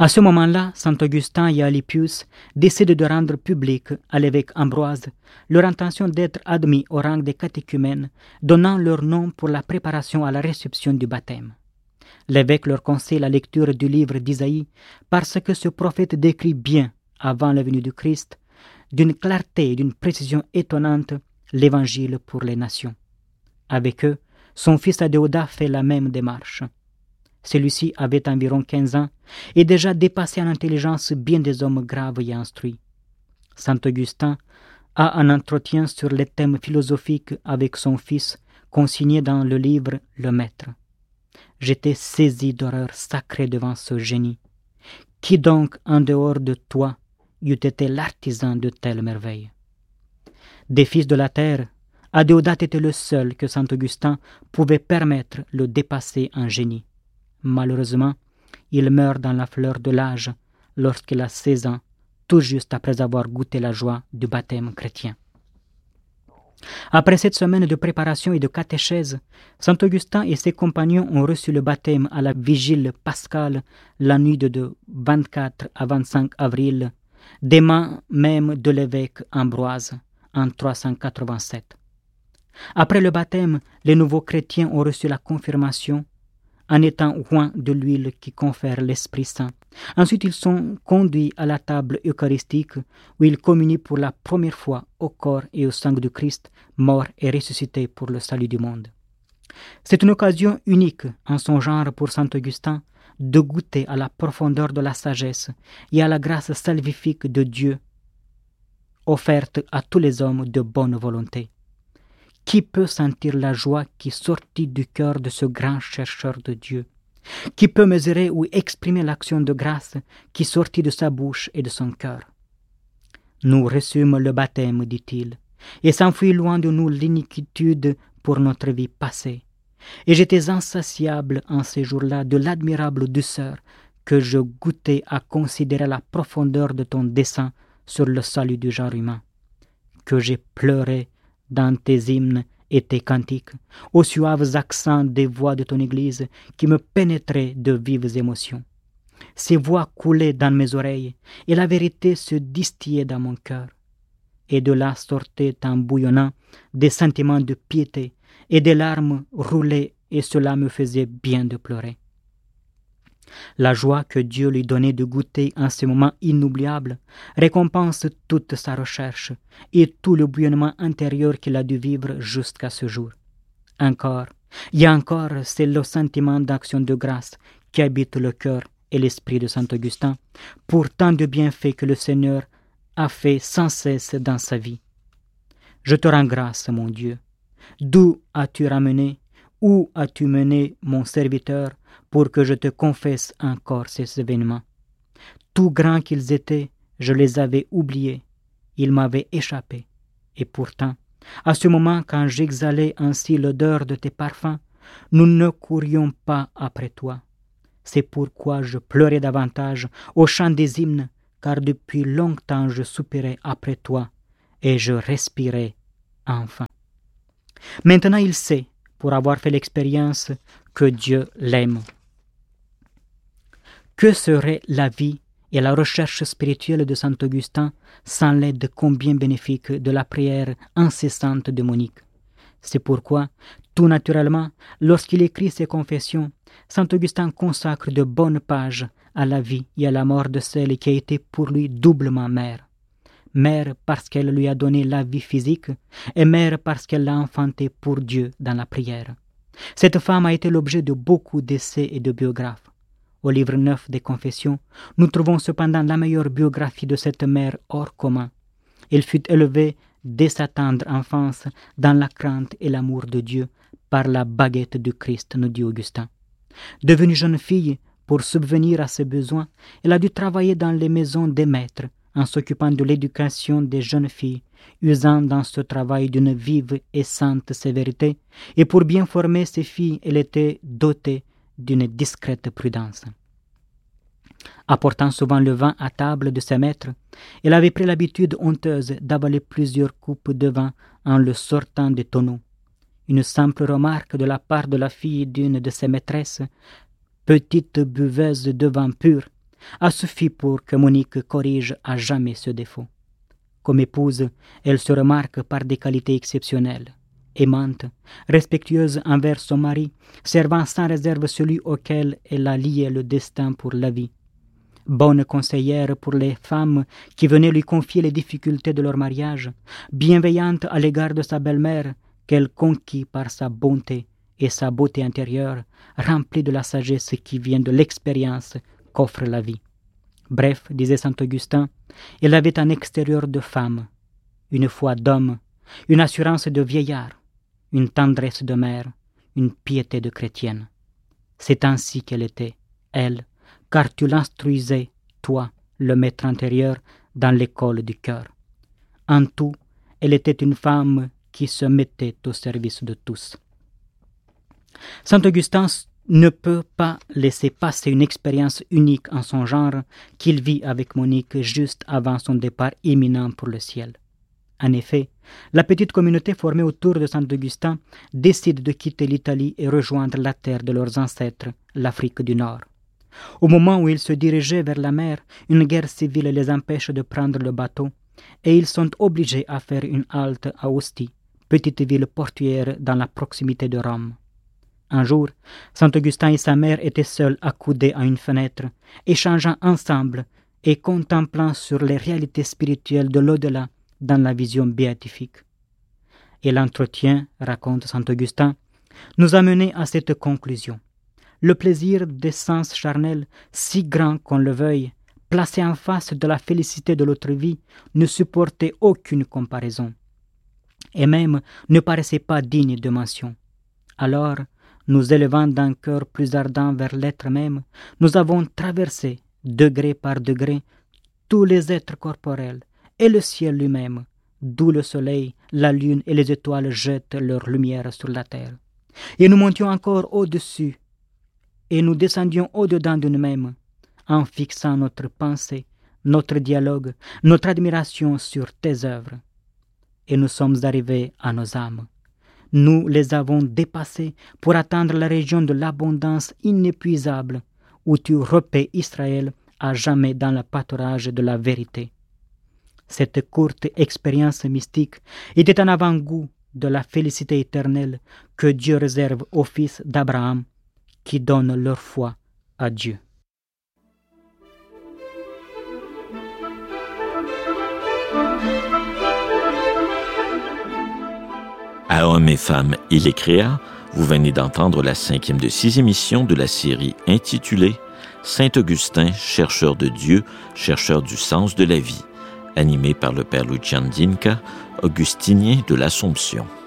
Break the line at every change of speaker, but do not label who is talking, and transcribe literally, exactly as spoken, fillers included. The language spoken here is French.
À ce moment-là, saint Augustin et Alypius décident de rendre public à l'évêque Ambroise leur intention d'être admis au rang des catéchumènes, donnant leur nom pour la préparation à la réception du baptême. L'évêque leur conseille la lecture du livre d'Isaïe parce que ce prophète décrit bien, avant la venue du Christ, d'une clarté et d'une précision étonnante, l'évangile pour les nations. Avec eux, son fils Adéodat fait la même démarche. Celui-ci avait environ quinze ans et déjà dépassé en intelligence bien des hommes graves et instruits. Saint Augustin a un entretien sur les thèmes philosophiques avec son fils, consigné dans le livre Le Maître. J'étais saisi d'horreur sacrée devant ce génie. Qui donc, en dehors de toi, eût été l'artisan de telles merveilles? Des fils de la terre, Adéodat était le seul que saint Augustin pouvait permettre le dépasser en génie. Malheureusement, il meurt dans la fleur de l'âge lorsqu'il a seize ans, tout juste après avoir goûté la joie du baptême chrétien. Après cette semaine de préparation et de catéchèse, saint Augustin et ses compagnons ont reçu le baptême à la vigile pascale la nuit de vingt-quatre à vingt-cinq avril, des mains même de l'évêque Ambroise, en trois cent quatre-vingt-sept. Après le baptême, les nouveaux chrétiens ont reçu la confirmation en étant oints de l'huile qui confère l'Esprit Saint. Ensuite, ils sont conduits à la table eucharistique où ils communient pour la première fois au corps et au sang du Christ, mort et ressuscité pour le salut du monde. C'est une occasion unique en son genre pour saint Augustin de goûter à la profondeur de la sagesse et à la grâce salvifique de Dieu offerte à tous les hommes de bonne volonté. Qui peut sentir la joie qui sortit du cœur de ce grand chercheur de Dieu? Qui peut mesurer ou exprimer l'action de grâce qui sortit de sa bouche et de son cœur? Nous reçûmes le baptême, dit-il, et s'enfuit loin de nous l'iniquitude pour notre vie passée. Et j'étais insatiable en ces jours-là de l'admirable douceur que je goûtais à considérer la profondeur de ton dessein sur le salut du genre humain, que j'ai pleuré dans tes hymnes et tes cantiques, aux suaves accents des voix de ton Église qui me pénétraient de vives émotions. Ces voix coulaient dans mes oreilles et la vérité se distillait dans mon cœur. Et de là sortaient en bouillonnant des sentiments de piété et des larmes roulaient et cela me faisait bien de pleurer. La joie que Dieu lui donnait de goûter en ce moment inoubliable récompense toute sa recherche et tout le bouillonnement intérieur qu'il a dû vivre jusqu'à ce jour. Encore, et encore, c'est le sentiment d'action de grâce qui habite le cœur et l'esprit de saint Augustin pour tant de bienfaits que le Seigneur a fait sans cesse dans sa vie. Je te rends grâce, mon Dieu. D'où as-tu ramené, où as-tu mené mon serviteur pour que je te confesse encore ces événements? Tout grands qu'ils étaient, je les avais oubliés, ils m'avaient échappé. Et pourtant, à ce moment quand j'exhalais ainsi l'odeur de tes parfums, nous ne courions pas après toi. C'est pourquoi je pleurais davantage au chant des hymnes, car depuis longtemps je soupirais après toi, et je respirais enfin. Maintenant il sait, pour avoir fait l'expérience, que Dieu l'aime. Que serait la vie et la recherche spirituelle de saint Augustin sans l'aide combien bénéfique de la prière incessante de Monique? C'est pourquoi, tout naturellement, lorsqu'il écrit ses confessions, saint Augustin consacre de bonnes pages à la vie et à la mort de celle qui a été pour lui doublement mère. Mère parce qu'elle lui a donné la vie physique et mère parce qu'elle l'a enfanté pour Dieu dans la prière. Cette femme a été l'objet de beaucoup d'essais et de biographes. Au livre neuf des Confessions, nous trouvons cependant la meilleure biographie de cette mère hors commun. Elle fut élevée dès sa tendre enfance dans la crainte et l'amour de Dieu par la baguette du Christ, nous dit Augustin. Devenue jeune fille, pour subvenir à ses besoins, elle a dû travailler dans les maisons des maîtres, en s'occupant de l'éducation des jeunes filles, usant dans ce travail d'une vive et sainte sévérité, et pour bien former ses filles, elle était dotée d'une discrète prudence. Apportant souvent le vin à table de ses maîtres, elle avait pris l'habitude honteuse d'avaler plusieurs coupes de vin en le sortant des tonneaux. Une simple remarque de la part de la fille d'une de ses maîtresses, petite buveuse de vin pur, a suffi pour que Monique corrige à jamais ce défaut. Comme épouse, elle se remarque par des qualités exceptionnelles. Aimante, respectueuse envers son mari, servant sans réserve celui auquel elle a lié le destin pour la vie. Bonne conseillère pour les femmes qui venaient lui confier les difficultés de leur mariage, bienveillante à l'égard de sa belle-mère, qu'elle conquit par sa bonté et sa beauté intérieure, remplie de la sagesse qui vient de l'expérience qu'offre la vie. Bref, disait saint Augustin, elle avait un extérieur de femme, une foi d'homme, une assurance de vieillard, une tendresse de mère, une piété de chrétienne. C'est ainsi qu'elle était, elle, car tu l'instruisais, toi, le maître intérieur, dans l'école du cœur. En tout, elle était une femme qui se mettait au service de tous. Saint Augustin ne peut pas laisser passer une expérience unique en son genre qu'il vit avec Monique juste avant son départ imminent pour le ciel. En effet, la petite communauté formée autour de saint Augustin décide de quitter l'Italie et rejoindre la terre de leurs ancêtres, l'Afrique du Nord. Au moment où ils se dirigeaient vers la mer, une guerre civile les empêche de prendre le bateau et ils sont obligés à faire une halte à Ostie, petite ville portuaire dans la proximité de Rome. Un jour, saint Augustin et sa mère étaient seuls accoudés à une fenêtre, échangeant ensemble et contemplant sur les réalités spirituelles de l'au-delà dans la vision béatifique. Et l'entretien, raconte saint Augustin, nous a menés à cette conclusion. Le plaisir des sens charnels, si grand qu'on le veuille, placé en face de la félicité de l'autre vie, ne supportait aucune comparaison, et même ne paraissait pas digne de mention. Alors, nous élevant d'un cœur plus ardent vers l'être même, nous avons traversé, degré par degré, tous les êtres corporels et le ciel lui-même, d'où le soleil, la lune et les étoiles jettent leur lumière sur la terre. Et nous montions encore au-dessus, et nous descendions au-dedans de nous-mêmes, en fixant notre pensée, notre dialogue, notre admiration sur tes œuvres. Et nous sommes arrivés à nos âmes. Nous les avons dépassées pour atteindre la région de l'abondance inépuisable, où tu repais Israël à jamais dans le pâturage de la vérité. Cette courte expérience mystique était un avant-goût de la félicité éternelle que Dieu réserve aux fils d'Abraham qui donnent leur foi à Dieu.
À Hommes et femmes, il les créa, vous venez d'entendre la cinquième de six émissions de la série intitulée Saint Augustin, chercheur de Dieu, chercheur du sens de la vie, animée par le père Lucian Dinka, augustinien de l'Assomption.